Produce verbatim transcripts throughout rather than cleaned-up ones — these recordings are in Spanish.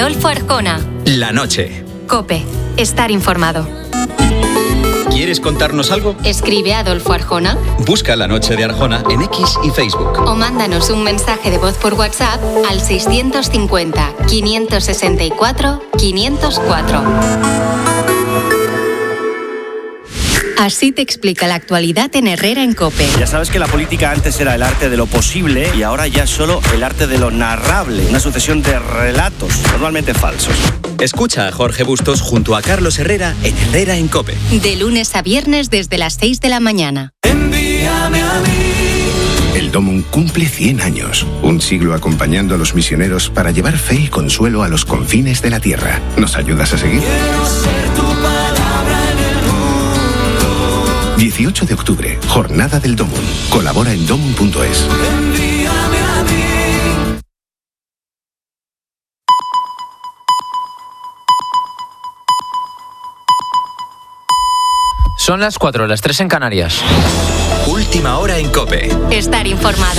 Adolfo Arjona. La noche. COPE. Estar informado. ¿Quieres contarnos algo? Escribe a Adolfo Arjona. Busca La Noche de Arjona en X y Facebook. O mándanos un mensaje de voz por WhatsApp al seiscientos cincuenta, quinientos sesenta y cuatro, quinientos cuatro. Así te explica la actualidad en Herrera en COPE. Ya sabes que la política antes era el arte de lo posible y ahora ya es solo el arte de lo narrable. Una sucesión de relatos, normalmente falsos. Escucha a Jorge Bustos junto a Carlos Herrera en Herrera en COPE. De lunes a viernes desde las seis de la mañana. Envíame a mí. El Domum cumple cien años, un siglo acompañando a los misioneros para llevar fe y consuelo a los confines de la tierra. ¿Nos ayudas a seguir? Quiero ser tu palabra en el mundo. dieciocho de octubre, Jornada del Domum. Colabora en domum punto es. Envíame a mí. Son las cuatro, las tres en Canarias. Última hora en COPE. Estar informado.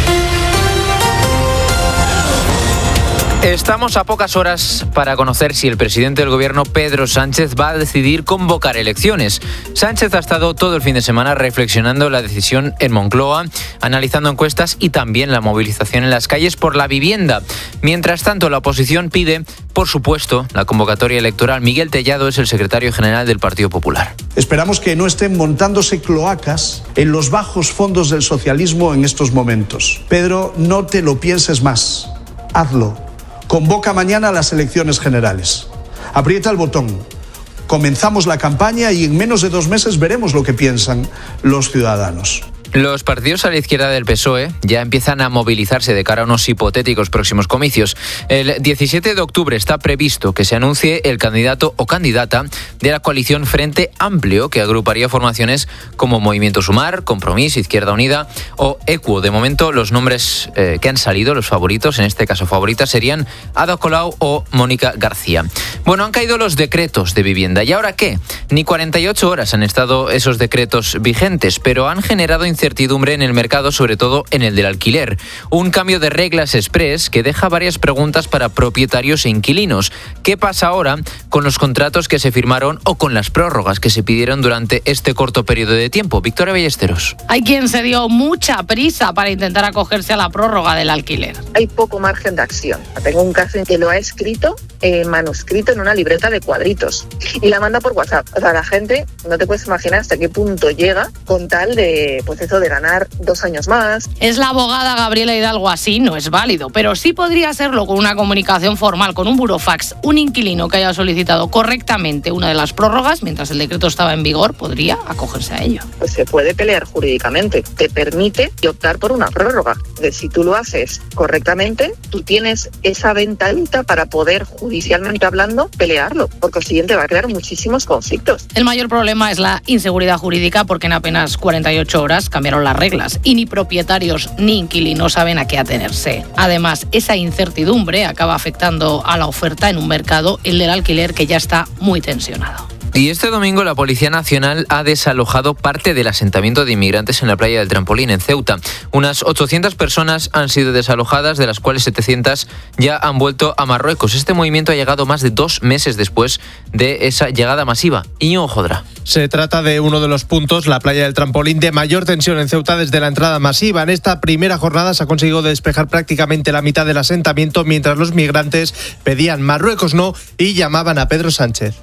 Estamos a pocas horas para conocer si el presidente del gobierno, Pedro Sánchez, va a decidir convocar elecciones. Sánchez ha estado todo el fin de semana reflexionando la decisión en Moncloa, analizando encuestas y también la movilización en las calles por la vivienda. Mientras tanto, la oposición pide, por supuesto, la convocatoria electoral. Miguel Tellado es el secretario general del Partido Popular. Esperamos que no estén montándose cloacas en los bajos fondos del socialismo en estos momentos. Pedro, no te lo pienses más. Hazlo. Convoca mañana las elecciones generales. Aprieta el botón. Comenzamos la campaña y en menos de dos meses veremos lo que piensan los ciudadanos. Los partidos a la izquierda del P S O E ya empiezan a movilizarse de cara a unos hipotéticos próximos comicios. El diecisiete de octubre está previsto que se anuncie el candidato o candidata de la coalición Frente Amplio, que agruparía formaciones como Movimiento Sumar, Compromís, Izquierda Unida o Equo. De momento, los nombres eh, que han salido, los favoritos, en este caso favoritas, serían Ada Colau o Mónica García. Bueno, han caído los decretos de vivienda. ¿Y ahora qué? Ni cuarenta y ocho horas han estado esos decretos vigentes, pero han generado incertidumbre incertidumbre en el mercado, sobre todo en el del alquiler. Un cambio de reglas express que deja varias preguntas para propietarios e inquilinos. ¿Qué pasa ahora con los contratos que se firmaron o con las prórrogas que se pidieron durante este corto periodo de tiempo? Victoria Ballesteros. Hay quien se dio mucha prisa para intentar acogerse a la prórroga del alquiler. Hay poco margen de acción. Tengo un caso en que lo ha escrito eh, manuscrito en una libreta de cuadritos y la manda por WhatsApp. O sea, la gente no te puedes imaginar hasta qué punto llega con tal de, pues eso, de ganar dos años más. Es la abogada Gabriela Hidalgo, así no es válido, pero sí podría serlo con una comunicación formal, con un burofax. Un inquilino que haya solicitado correctamente una de las prórrogas mientras el decreto estaba en vigor podría acogerse a ello. Pues se puede pelear jurídicamente. Te permite optar por una prórroga. De si tú lo haces correctamente, tú tienes esa ventanita para poder, judicialmente hablando, pelearlo, porque el siguiente va a crear muchísimos conflictos. El mayor problema es la inseguridad jurídica, porque en apenas cuarenta y ocho horas cambiaron las reglas y ni propietarios ni inquilinos saben a qué atenerse. Además, esa incertidumbre acaba afectando a la oferta en un mercado, el del alquiler, que ya está muy tensionado. Y este domingo la Policía Nacional ha desalojado parte del asentamiento de inmigrantes en la playa del Trampolín, en Ceuta. Unas ochocientas personas han sido desalojadas, de las cuales setecientas ya han vuelto a Marruecos. Este movimiento ha llegado más de dos meses después de esa llegada masiva. Íñigo Jodra. Se trata de uno de los puntos, la playa del Trampolín, de mayor tensión en Ceuta desde la entrada masiva. En esta primera jornada se ha conseguido despejar prácticamente la mitad del asentamiento, mientras los migrantes pedían Marruecos no y llamaban a Pedro Sánchez.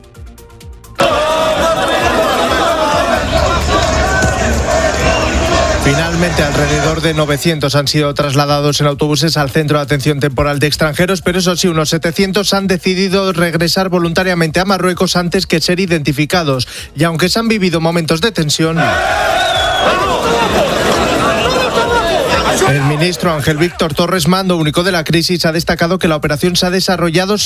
Finalmente, alrededor de novecientos han sido trasladados en autobuses al Centro de Atención Temporal de Extranjeros, pero eso sí, unos setecientos han decidido regresar voluntariamente a Marruecos antes que ser identificados. Y aunque se han vivido momentos de tensión, el ministro Ángel Víctor Torres, mando único de la crisis, ha destacado que la operación se ha desarrollado